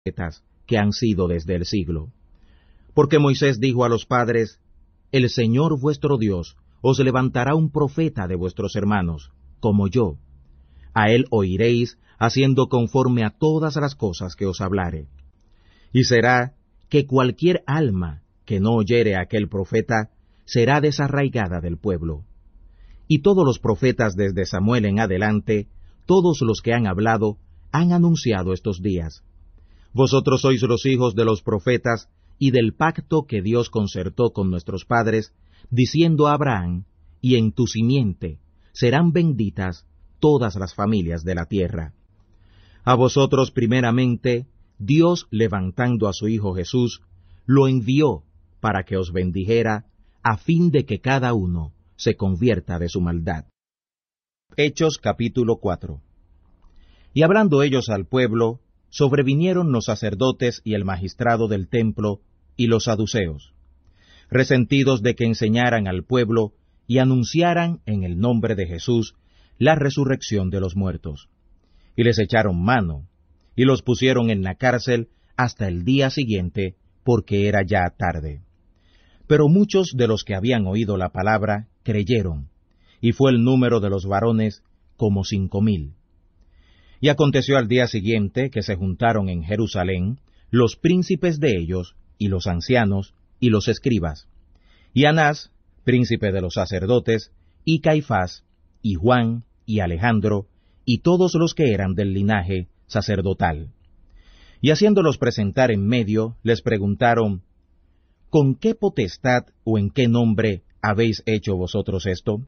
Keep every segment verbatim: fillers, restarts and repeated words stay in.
profetas que han sido desde el siglo. Porque Moisés dijo a los padres: El Señor vuestro Dios os levantará un profeta de vuestros hermanos, como yo. A él oiréis, haciendo conforme a todas las cosas que os hablare. Y será que cualquier alma que no oyere a aquel profeta será desarraigada del pueblo. Y todos los profetas desde Samuel en adelante, todos los que han hablado, han anunciado estos días. Vosotros sois los hijos de los profetas y del pacto que Dios concertó con nuestros padres, diciendo a Abraham: y en tu simiente serán benditas todas las familias de la tierra. A vosotros primeramente, Dios, levantando a su Hijo Jesús, lo envió para que os bendijera, a fin de que cada uno se convierta de su maldad. Hechos capítulo cuatro. Y hablando ellos al pueblo, sobrevinieron los sacerdotes y el magistrado del templo y los saduceos, resentidos de que enseñaran al pueblo y anunciaran en el nombre de Jesús la resurrección de los muertos. Y les echaron mano, y los pusieron en la cárcel hasta el día siguiente, porque era ya tarde. Pero muchos de los que habían oído la palabra creyeron, y fue el número de los varones como cinco mil. Y aconteció al día siguiente que se juntaron en Jerusalén los príncipes de ellos, y los ancianos, y los escribas, y Anás, príncipe de los sacerdotes, y Caifás, y Juan, y Alejandro, y todos los que eran del linaje sacerdotal. Y haciéndolos presentar en medio, les preguntaron: ¿Con qué potestad o en qué nombre habéis hecho vosotros esto?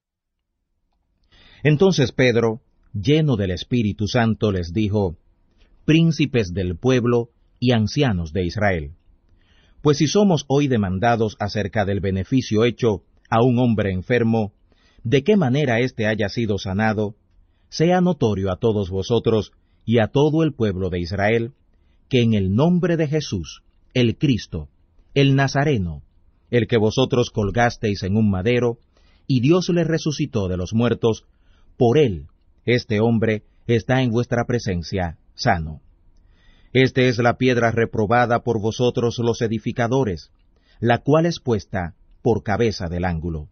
Entonces Pedro, lleno del Espíritu Santo, les dijo: Príncipes del pueblo y ancianos de Israel, pues si somos hoy demandados acerca del beneficio hecho a un hombre enfermo, de qué manera éste haya sido sanado, sea notorio a todos vosotros y a todo el pueblo de Israel, que en el nombre de Jesús, el Cristo, el Nazareno, el que vosotros colgasteis en un madero, y Dios le resucitó de los muertos, por él, este hombre está en vuestra presencia sano. Esta es la piedra reprobada por vosotros los edificadores, la cual es puesta por cabeza del ángulo.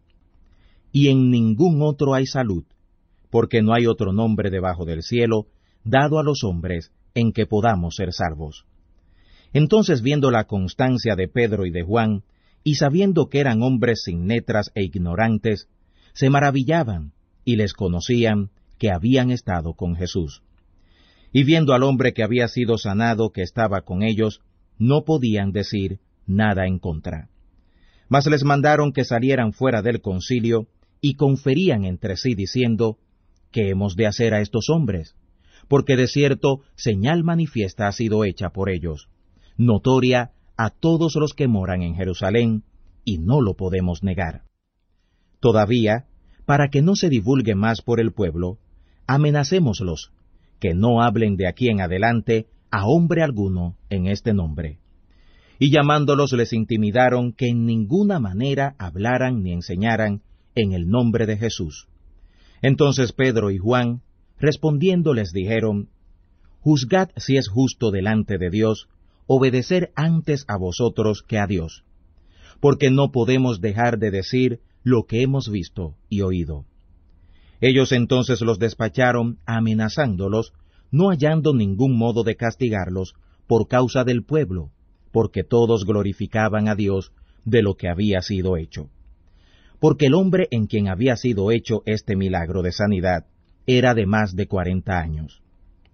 Y en ningún otro hay salud, porque no hay otro nombre debajo del cielo dado a los hombres en que podamos ser salvos. Entonces, viendo la constancia de Pedro y de Juan, y sabiendo que eran hombres sin letras e ignorantes, se maravillaban y les conocían que habían estado con Jesús. Y viendo al hombre que había sido sanado que estaba con ellos, no podían decir nada en contra. Mas les mandaron que salieran fuera del concilio, y conferían entre sí diciendo: ¿Qué hemos de hacer a estos hombres? Porque de cierto señal manifiesta ha sido hecha por ellos, notoria a todos los que moran en Jerusalén, y no lo podemos negar. Todavía, para que no se divulgue más por el pueblo, amenacémoslos, que no hablen de aquí en adelante a hombre alguno en este nombre. Y llamándolos les intimidaron que en ninguna manera hablaran ni enseñaran en el nombre de Jesús. Entonces Pedro y Juan, respondiendo, les dijeron: Juzgad si es justo delante de Dios obedecer antes a vosotros que a Dios, porque no podemos dejar de decir lo que hemos visto y oído. Ellos entonces los despacharon amenazándolos, no hallando ningún modo de castigarlos por causa del pueblo, porque todos glorificaban a Dios de lo que había sido hecho. Porque el hombre en quien había sido hecho este milagro de sanidad era de más de cuarenta años.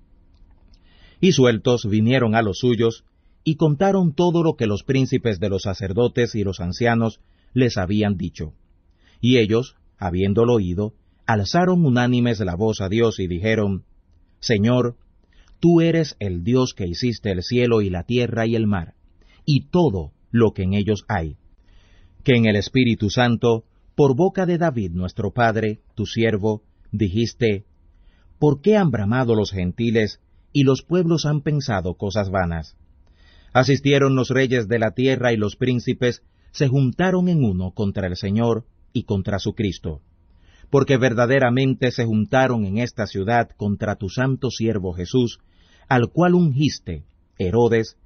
Y sueltos vinieron a los suyos, y contaron todo lo que los príncipes de los sacerdotes y los ancianos les habían dicho. Y ellos, habiéndolo oído, alzaron unánimes la voz a Dios y dijeron: Señor, tú eres el Dios que hiciste el cielo y la tierra y el mar, y todo lo que en ellos hay, que en el Espíritu Santo, por boca de David nuestro padre, tu siervo, dijiste: ¿Por qué han bramado los gentiles y los pueblos han pensado cosas vanas? Asistieron los reyes de la tierra y los príncipes se juntaron en uno contra el Señor y contra su Cristo, porque verdaderamente se juntaron en esta ciudad contra tu santo siervo Jesús, al cual ungiste, Herodes,